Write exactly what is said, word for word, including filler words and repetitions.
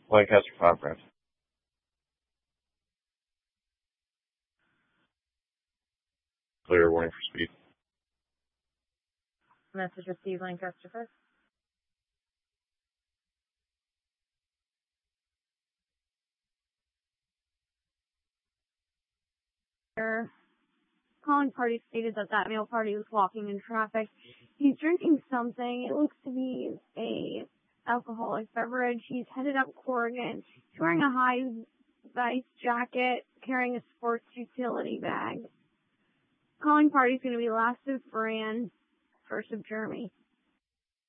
Lancaster five branch. Clear, warning for speed. Message received, Lancaster five. Calling party stated that that male party was walking in traffic. He's drinking something. It looks to be a alcoholic beverage. He's headed up Corrigan. He's wearing a high-vis jacket, carrying a sports utility bag. Calling party is going to be Lassus Brand, First of Jeremy.